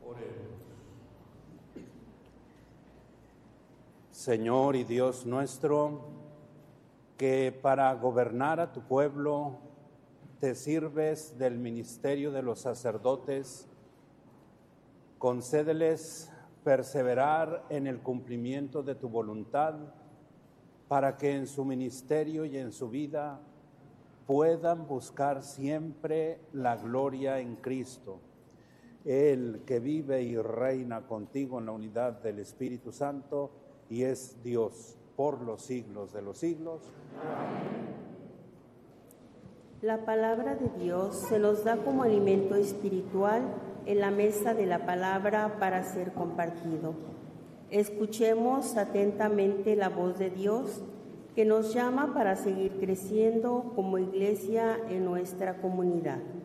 Señor y Dios nuestro, que para gobernar a tu pueblo te sirves del ministerio de los sacerdotes, concédeles perseverar en el cumplimiento de tu voluntad, para que en su ministerio y en su vida puedan buscar siempre la gloria en Cristo, Él que vive y reina contigo en la unidad del Espíritu Santo y es Dios por los siglos de los siglos. Amén. La palabra de Dios se nos da como alimento espiritual en la mesa de la palabra para ser compartido. Escuchemos atentamente la voz de Dios que nos llama para seguir creciendo como iglesia en nuestra comunidad.